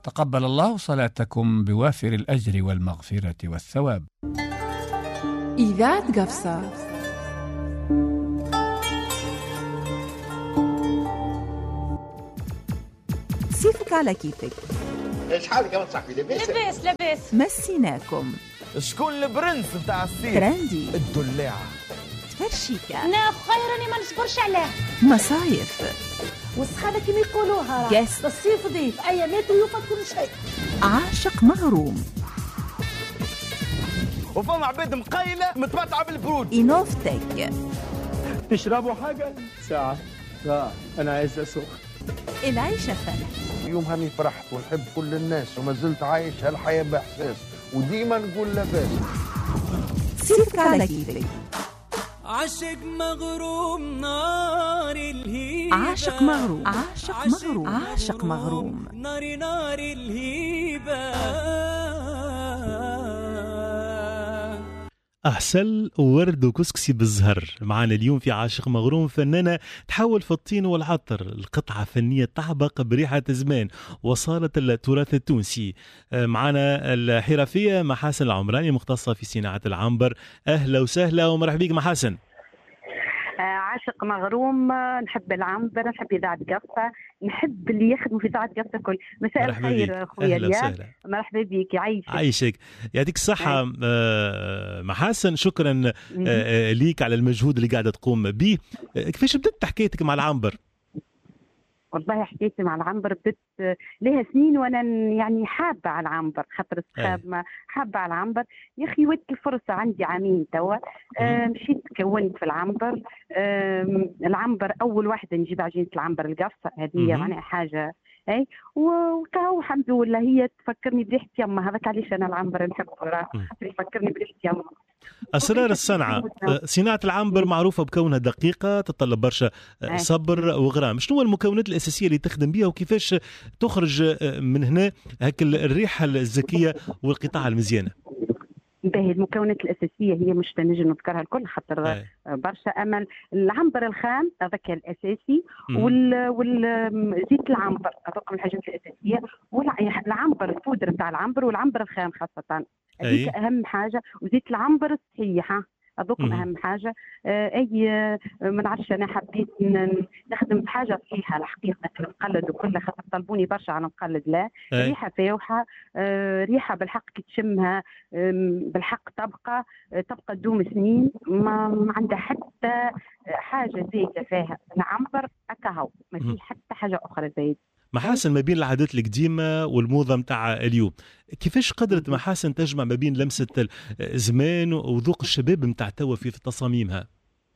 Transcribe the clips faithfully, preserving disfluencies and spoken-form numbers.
تقبل الله صلاتكم بوافر الأجر والمغفرة والثواب. إذاعة قفصة. صيفك على كيفك. ايش حالك يا صاحبي؟ لاباس لاباس لاباس. مسيناكم. شكون البرنس نتاع الصيف؟ ترندي. الدلاعة. تفرشيكا. انا خيرني ما نصبرش عليه. مصايف. والسخانة كما يقولوها. جاس. الصيف ضيف ايامات ويوفى كل شيء. عاشق مغروم. وفما عباد مقيلة متمتعة بالبرود. إنوفتك. تشربوا حاجة؟ ساعة ساعة أنا عايز أسوق. العيشة فن. يوم هاني فرحت ونحب كل الناس وما زلت عايش هالحياة بإحساس وديما نقول لاباس. صيفك على كيفك. عاشق مغروم نار الهيبة. عاشق مغروم. عاشق مغروم. عاشق مغروم. ناري نار الهيبة. أحسل ورد وكسكسي بالزهر. معنا اليوم في عاشق مغروم فنانة تحول في الطين والعطر، القطعة فنية تحبق بريحة زمان وصالة التراث التونسي. معنا الحرفية محاسن العمراني مختصة في صناعة العنبر. أهلا وسهلا ومرحبا بك محاسن. عاشق مغروم، نحب العنبر، نحب إذاعة قفصة، نحب اللي يخدموا في إذاعة قفصة كل. مساء الخير خويا الياس، مرحبا بك. يعيشك. عايشك يعطيك الصحة. محاسن شكرا ليك على المجهود اللي قاعدة تقوم به. كيفاش بدأت حكايتك مع العنبر؟ والله حكيتي مع العنبر بدت لها سنين وانا يعني حابه على العنبر، خاطر السخاب حابه على العنبر. يا اخي ودت الفرصه، عندي عامين توا. آه مشيت كونت في العنبر. آه العنبر اول واحده نجيب عجينه العنبر القفصه هذه، معناها حاجه اي. وكاو الحمد لله هي تفكرني بريحه يما، هذاك علاش انا العنبر نحبه، خاطر يفكرني بريحه يما. أسرار الصنعة. صناعة العنبر معروفة بكونها دقيقة، تتطلب برشا صبر وغرام. شنو المكونات الأساسية اللي تخدم بها وكيفاش تخرج من هنا هك الريحة الزكية والقطاع المزيانة؟ باهي المكونات الأساسية هي مش تنجم نذكرها الكل خاطر أي. برشا أمل. العنبر الخام هذاك الأساسي، وال وال زيت العنبر هذوك من الحاجات الأساسية، والعنبر البودر نتاع العنبر والعنبر الخام خاصة هذيك أهم حاجة، وزيت العنبر الصحيحة هذوكم أهم حاجة. آه أي آه ما نعرفش، أنا حبيت نخدم بحاجة صحيحة الحقيقة، نقلد وكلها خاطر طلبوني برشا على نقلد. لا أي. ريحة فاوحة، آه ريحة بالحق كي تشمها آه بالحق تبقى آه تبقى تدوم سنين، ما, ما عندها حتى حاجة زايدة فيها. العنبر أكهو ما في حتى حاجة أخرى زايدة. محاسن، ما بين العادات القديمة والموضة متاع اليوم، كيفاش قدرت محاسن تجمع ما بين لمسة الزمان وذوق الشباب متاع توا في تصاميمها؟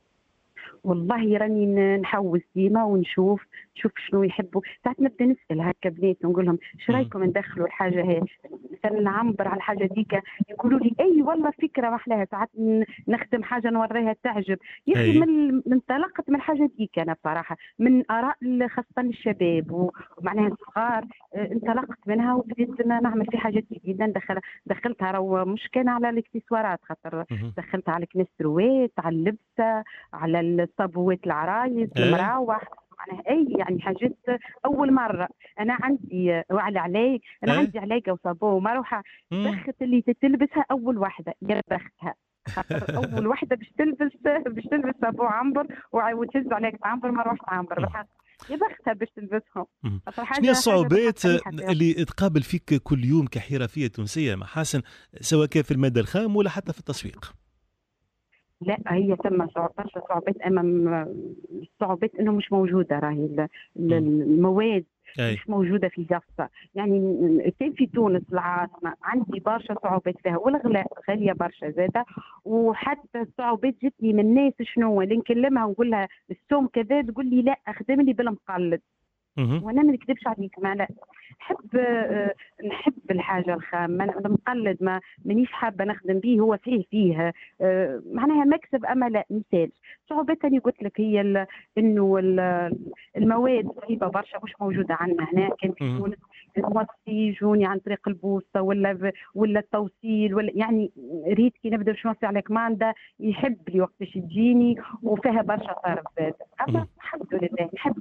والله راني نحوس ديما ونشوف نشوف شنو يحبوا. ساعات نبدا نسال هكا بنات ونقول لهم ايش رايكم ندخلوا الحاجه هي، مثلا نعبر على الحاجه ديك، يقولوا لي اي والله فكره محلاها. ساعات نخدم حاجه نوريها تعجب. يا اخي من انطلقت من الحاجه ديك انا بصراحه من اراء خاصه الشباب ومعناها الصغار، انطلقت منها وبديت نعمل في حاجات جديده. ندخل دخلتها رو مش كان على الاكسسوارات، خاطر دخلتها على الكنستروات، على اللبسه، على الصابوات العرايس، المراوح، معناها اي يعني حاجات اول مره. انا عندي وعلى علي انا أه؟ عندي علاقه وصابو ومروحه بخت اللي تلبسها اول واحده، يا بختها خاطر اول واحده باش تلبس باش تلبس صابو عنبر وتهز عليك عنبر مروحه عنبر، بالحق يا بختها باش تلبسهم. شنو الصعوبات اللي تقابل فيك كل يوم كحرفيه تونسيه محاسن، سواء كان في الماده الخام ولا حتى في التسويق؟ لا هي ثم برشا صعوبات. امام الصعوبات انه مش موجوده، راهي المواد أي. مش موجوده في قفصه. يعني كان في تونس العاصمه عندي برشا صعوبات فيها، والغلاء غاليه برشا زاده. وحتى الصعوبات جتني من الناس شنو اللي نكلمها ونقول لها السوم كذا، تقول لي لا اخدم لي بالمقلد. وانا ما نكذبش عليك، ما لا نحب أه نحب الحاجه الخام، المقلد ما مانيش حابه نخدم به. هو فيه فيه أه معناها مكسب، اما لا مثال صعوبات اللي قلت لك هي انه المواد صعيبه برشا مش موجوده عندنا هنا. كان في تونس الموصي يجوني عن طريق البوسطه ولا ولا التوصيل، ولا يعني ريت كي نبدا باش نوصي على كماندا يحب لي وقتاش تجيني، وفيها برشا طرف زاد. اما الحمد لله نحبها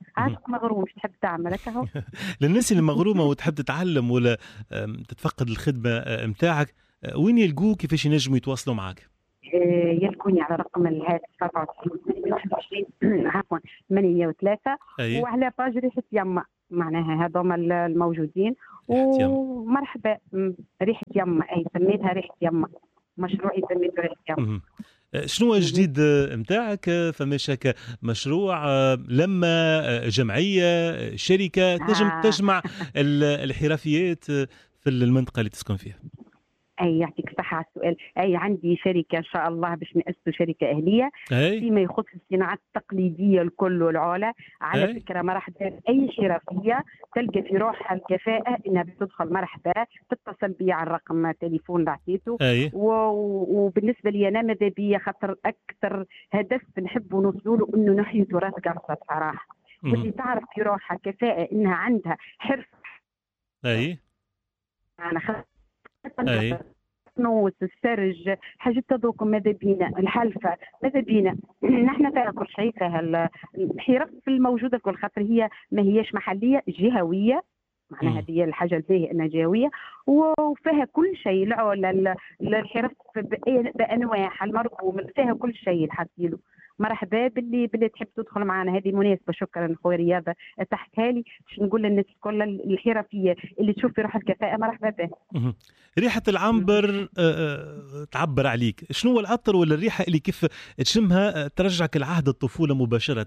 عاشق مغروم مش تحب تعمل هكا. للناس اللي مغرومه وتحب تتعلم ولا تتفقد الخدمه متاعك، وين يلقوك؟ كيفاش ينجموا يتواصلوا معك؟ يلقوني على رقم الهاتف سبعة وتسعين واحد وعشرين عفوا ثمانية وثلاثة، وعلى باج ريحة يما، معناها هذوما الموجودين. ومرحبا ريحة يما، اي سميتها ريحة يما، مشروعي سميته ريحة يما. شنو الجديد متاعك؟ فماش هكا مشروع لما جمعيه شركه تنجم آه. تجمع الحرفيات في المنطقه اللي تسكن فيها؟ اي يعطيك الصحه على السؤال. اي عندي شركه ان شاء الله باش نأسسوا شركه اهليه فيما يخص الصناعات التقليديه الكل والعلا. على أي. فكره مرحبا اي حرفيه تلقى في روحها الكفاءه انها بتدخل مرحبا تتصل بي على الرقم التليفون اللي عطيته. وبالنسبه لي انا ماذا بيا خاطر اكثر هدف نحب نوصلوا له انه نحيي تراث قبصه صراحه، واللي تعرف في روحها كفاءه انها عندها حرف. اي انا خ... أي. نوس السرج حاجات تذوق ماذا بينا الحلفة ماذا بينا نحن فيها كل شيء، فيها الحرف الموجودة كل خاطر هي ما هيش محلية جهوية، معناها هذه الحاجة الباهية أنها جهوية وفيها كل شيء، العلا الحرف بأنواع المرقوم فيها كل شيء الحكيلو. مرحبا باللي باللي تحب تدخل معنا، هذه مناسبه. شكرا خويا رياضه تحكها لي باش نقول للناس كل الحرفيه اللي تشوف في روح الكفاءه مرحبا بها. ريحه العنبر تعبر عليك، شنو هو العطر ولا الريحه اللي كيف تشمها ترجعك لعهد الطفوله مباشره؟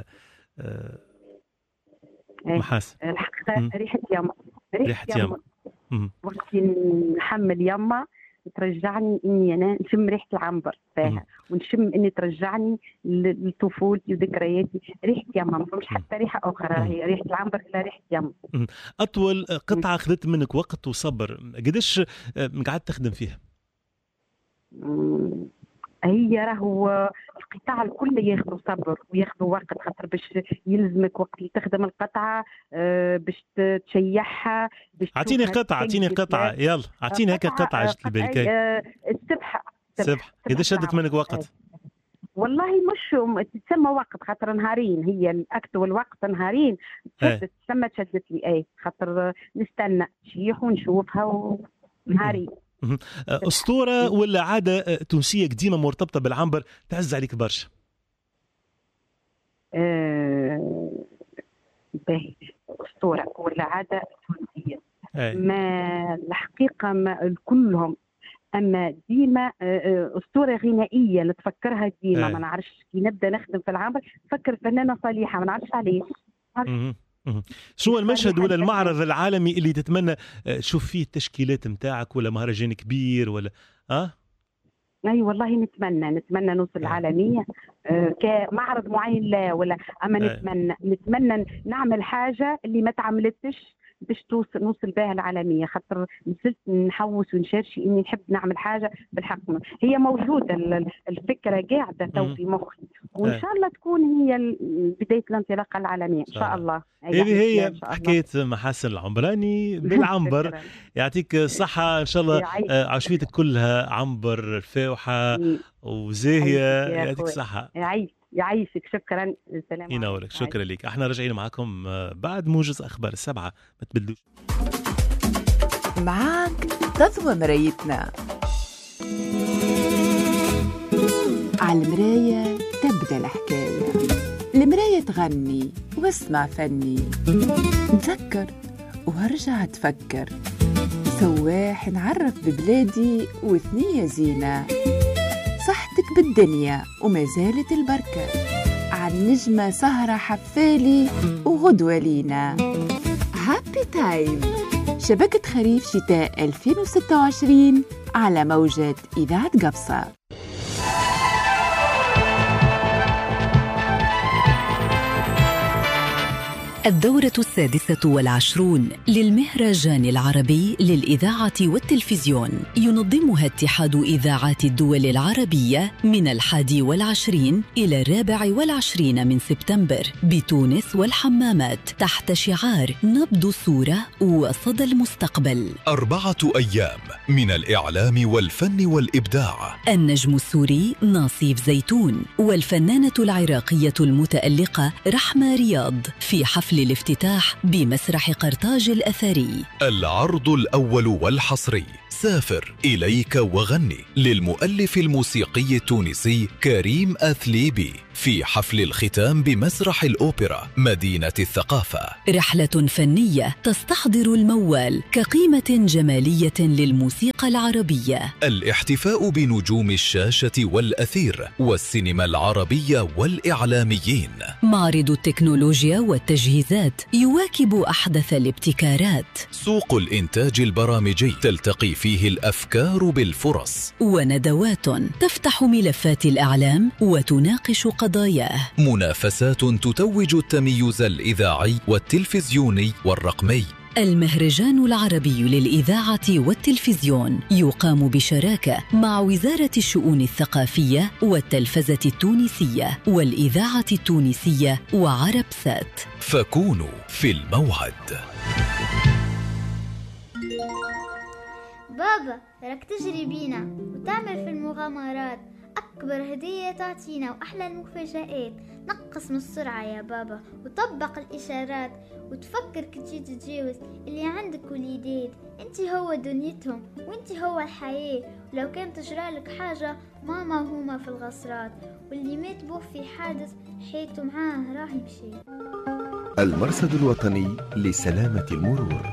محاسن الحقيقه ريحه يما، ريحه يما وقت نحمل يما ترجعني اني انا نشم ريحه العنبر فيها، ونشم اني ترجعني لطفولتي وذكرياتي. ريحه يما ما فهمش حتى ريحه اخرى، هي ريحه العنبر الا ريحه يما. اطول قطعه اخذت منك وقت وصبر قديش قعدت تخدم فيها؟ هي راهو القطاع الكل ياخذوا صبر وياخذوا وقت، خاطر باش يلزمك وقت اللي تخدم القطعه باش تشيحها. اعطيني قطعه اعطيني قطعه يلا اعطيني هكا قطعه جت لبالك. السبحه السبحه قديش شدت منك وقت؟ والله مش تسمى وقت خاطر نهارين، هي الاكت والوقت نهارين شدت تسمى شدت لي اي خاطر نستنى تشيح ونشوفها ونهارين. أسطورة ولا عادة تونسية قديمة مرتبطة بالعنبر تعز عليك برشا؟ أه... باهي أسطورة ولا عادة تونسية؟ أي. ما الحقيقة ما كلهم، أما ديما أسطورة غنائية نتفكرها ديما. ما نعرفش كي نبدأ نخدم في العنبر نفكر فنانة صالحة، ما نعرفش عليه. شو المشهد ولا المعرض العالمي اللي تتمنى تشوف فيه التشكيلات متاعك، ولا مهرجان كبير ولا اه؟ اي والله نتمنى نتمنى نوصل العالمية آه كمعرض معين لا ولا اما آه. نتمنى نتمنى نعمل حاجة اللي ما تعملتش باش توصل نوصل بها العالمية، خاطر نزلت نحوس ونشرش اني نحب نعمل حاجة بالحق. هي موجودة الفكرة قاعدة تو في مخي، وان شاء الله تكون هي بداية الانطلاقة العالمية ان شاء الله. هذه هي حكاية محاسن العنبراني بالعنبر. يعطيك الصحة ان شاء الله، عشويتك كلها عنبر فاوحة وزاهية. يعطيك الصحة. يعيشك. شكرا. السلام ينورك. شكرا لك. احنا راجعين معكم بعد موجز اخبار السبعة، ما تبدلوش معاك تضوى مرايتنا. على المراية تبدأ الحكاية، المراية تغني واسمع فني، نتذكر وارجع تفكر، سواح نعرف ببلادي وثنية زينة، صحتك بالدنيا وما زالت البركة، عن نجمة سهرة حفالي وغدوة لينا. هابي تايم، شبكة خريف شتاء ألفين وستة وعشرين على موجة إذاعة قبصة. الدورة السادسة والعشرون للمهرجان العربي للإذاعة والتلفزيون ينظمها اتحاد إذاعات الدول العربية من الحادي والعشرين إلى الرابع والعشرين من سبتمبر بتونس والحمامات تحت شعار نبض الصورة وصدى المستقبل. أربعة أيام من الإعلام والفن والإبداع. النجم السوري ناصيف زيتون والفنانة العراقية المتألقة رحمة رياض في حفل الافتتاح بمسرح قرطاج الأثري. العرض الأول والحصري سافر إليك وغني للمؤلف الموسيقي التونسي كريم أثليبي في حفل الختام بمسرح الأوبرا مدينة الثقافة. رحلة فنية تستحضر الموال كقيمة جمالية للموسيقى العربية. الاحتفاء بنجوم الشاشة والأثير والسينما العربية والإعلاميين. معرض التكنولوجيا والتجهيزات يواكب أحدث الابتكارات. سوق الإنتاج البرامجي تلتقي فيه الأفكار بالفرص. وندوات تفتح ملفات الإعلام وتناقش قضاياه. منافسات تتوج التميز الإذاعي والتلفزيوني والرقمي. المهرجان العربي للإذاعة والتلفزيون يقام بشراكة مع وزارة الشؤون الثقافية والتلفزة التونسية والإذاعة التونسية وعرب سات. فكونوا في الموعد. بابا راك تجري بينا وتعمل في المغامرات، أكبر هدية تعطينا وأحلى المفاجآت. نقص من السرعة يا بابا وطبق الإشارات وتفكر كي تجي تتجاوز اللي عندك وليدات. انت هو دنيتهم وانت هو الحياة، ولو كانت تجرالك حاجة ماما وهما في الغصرات، واللي مات بوه في حادث حياته معاه راه يمشي. المرصد الوطني لسلامة المرور.